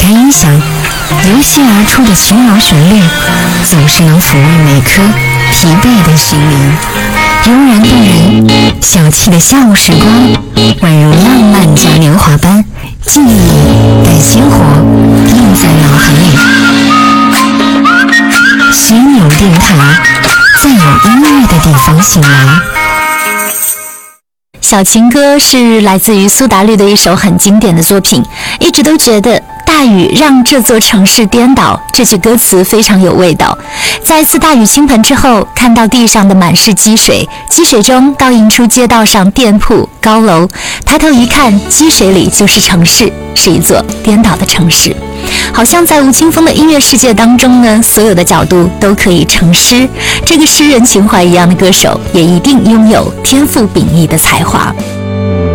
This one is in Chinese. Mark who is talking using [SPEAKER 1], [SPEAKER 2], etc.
[SPEAKER 1] 开音响，由心而出的轻柔旋律，总是能抚慰每颗疲惫的心灵，悠然动人。小憩的下午时光，宛如浪漫嘉年华般，记忆但鲜活，印在脑海里。心有电台，在有音乐的地方醒来。
[SPEAKER 2] 小情歌是来自于苏打绿的一首很经典的作品，一直都觉得大雨让这座城市颠倒，这句歌词非常有味道。在一次大雨倾盆之后，看到地上的满是积水，积水中倒映出街道上店铺高楼，抬头一看，积水里就是城市，是一座颠倒的城市。好像在吴青峰的音乐世界当中呢，所有的角度都可以成诗。这个诗人情怀一样的歌手，也一定拥有天赋秉异的才华。